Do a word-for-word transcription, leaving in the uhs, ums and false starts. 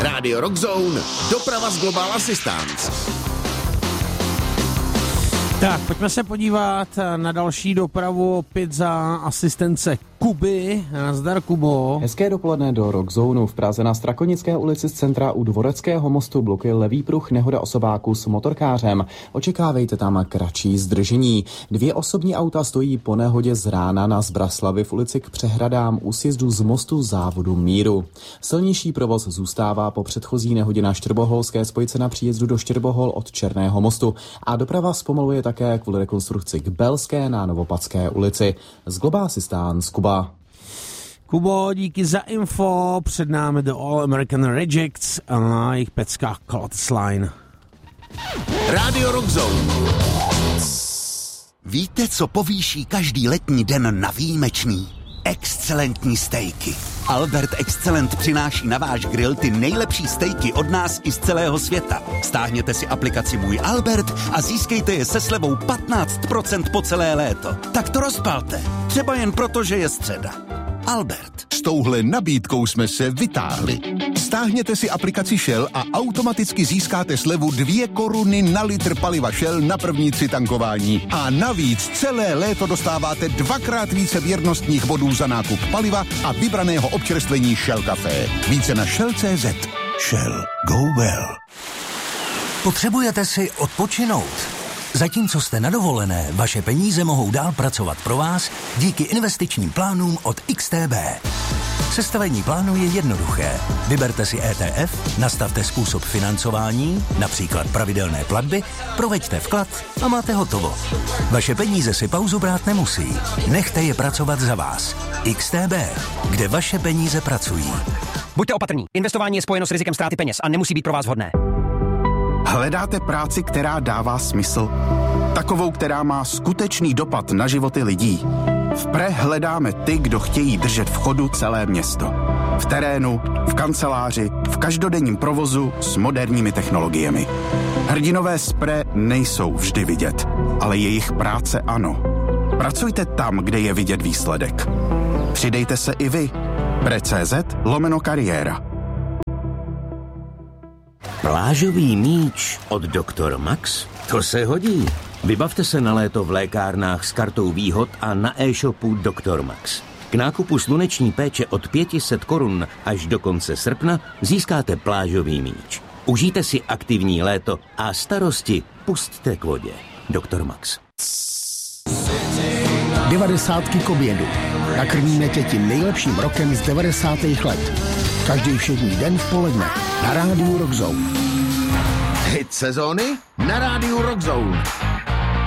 Radio Rockzone, doprava z Global Assistance. Tak, pojďme se podívat na další dopravu opět za asistence Kuby. Nazdar, Kubo. Hezké dopoledne do Rockzone. V Praze na Strakonické ulici z centra u Dvoreckého mostu blokuje levý pruh, nehoda osobáků s motorkářem. Očekávejte tam kratší zdržení. Dvě osobní auta stojí po nehodě z rána na Zbraslavi v ulici k přehradám u sjezdu z mostu závodu Míru. Silnější provoz zůstává po předchozí nehodě na Štěrboholské spojce na příjezdu do Štěrbohol od Černého mostu a doprava zpomaluje také kvůli rekonstrukci k Belské na Novopadské ulici. Z Global Assistance Kuba. Kubo, díky za info. Před námi The All American Rejects a jejich pecka Clothes Line. Radio Rockzone. Víte, co povýší každý letní den na výjimečný? Excelentní stejky. Albert Excellent přináší na váš grill ty nejlepší stejky od nás i z celého světa. Stáhněte si aplikaci Můj Albert a získejte je se slevou patnáct procent po celé léto. Tak to rozpalte. Třeba jen proto, že je středa. Albert. S touhle nabídkou jsme se vytáhli. Stáhněte si aplikaci Shell a automaticky získáte slevu dvě koruny na litr paliva Shell na první tři tankování. A navíc celé léto dostáváte dvakrát více věrnostních bodů za nákup paliva a vybraného občerstvení Shell Café. Více na shell tečka cz. Shell. Go well. Potřebujete si odpočinout? Zatímco jste na dovolené, vaše peníze mohou dál pracovat pro vás díky investičním plánům od X T B. Sestavení plánu je jednoduché. Vyberte si E T F, nastavte způsob financování, například pravidelné platby, proveďte vklad a máte hotovo. Vaše peníze si pauzu brát nemusí. Nechte je pracovat za vás. X T B, kde vaše peníze pracují. Buďte opatrní. Investování je spojeno s rizikem ztráty peněz a nemusí být pro vás vhodné. Hledáte práci, která dává smysl? Takovou, která má skutečný dopad na životy lidí. V Pre hledáme ty, kdo chtějí držet v chodu celé město. V terénu, v kanceláři, v každodenním provozu s moderními technologiemi. Hrdinové z Pre nejsou vždy vidět, ale jejich práce ano. Pracujte tam, kde je vidět výsledek. Přidejte se i vy. Pre.cz lomeno kariéra. Plážový míč od doktor Max? To se hodí. Vybavte se na léto v lékárnách s kartou výhod a na e-shopu doktor Max. K nákupu sluneční péče od pět set korun až do konce srpna získáte plážový míč. Užijte si aktivní léto a starosti pusťte k vodě. doktor Max. Devadesátky k obědu. Nakrmíme tě tím nejlepším rokem z devadesátých let. Každý všední den v poledne na rádiu Rockzone. Hit sezóny na rádiu Rockzone.